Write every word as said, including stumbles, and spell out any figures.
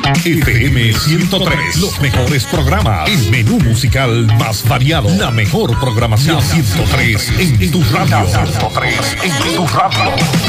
F M ciento tres, los mejores programas, el menú musical más variado, la mejor programación. ciento tres en tu radio. ciento tres en tu radio.